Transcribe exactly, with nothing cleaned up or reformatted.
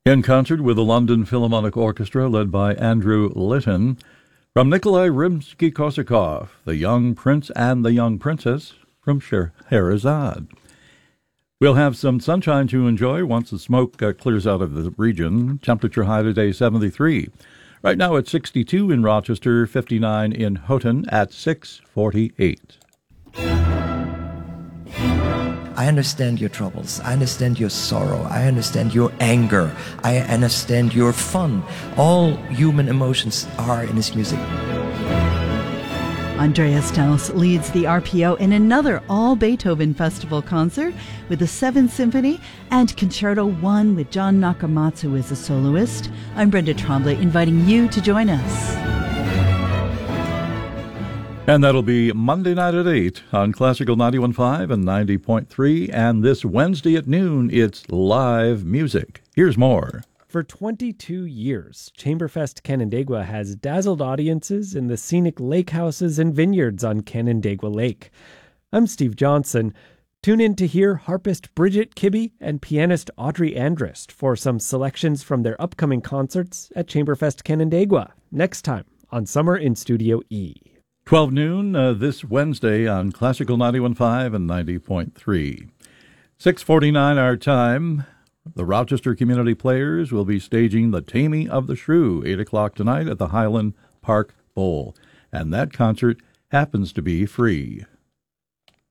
In concert with the London Philharmonic Orchestra led by Andrew Litton, from Nikolai Rimsky-Korsakov, The Young Prince and the Young Princess from Scheherazade. We'll have some sunshine to enjoy once the smoke uh, clears out of the region. Temperature high today seventy-three. Right now it's sixty-two in Rochester, fifty-nine in Houghton at six forty-eight. I understand your troubles. I understand your sorrow. I understand your anger. I understand your fun. All human emotions are in his music. Andreas Strauss leads the R P O in another all-Beethoven Festival concert with the Seventh Symphony and Concerto one with John Nakamatsu as a soloist. I'm Brenda Tremblay, inviting you to join us. And that'll be Monday night at eight on Classical ninety-one point five and ninety point three. And this Wednesday at noon, it's live music. Here's more. For twenty-two years, Chamberfest Canandaigua has dazzled audiences in the scenic lake houses and vineyards on Canandaigua Lake. I'm Steve Johnson. Tune in to hear harpist Bridget Kibbe and pianist Audrey Andrist for some selections from their upcoming concerts at Chamberfest Canandaigua next time on Summer in Studio E. twelve noon uh, this Wednesday on Classical ninety-one point five and ninety point three. six forty-nine our time. The Rochester Community Players will be staging The Taming of the Shrew, eight o'clock tonight at the Highland Park Bowl. And that concert happens to be free.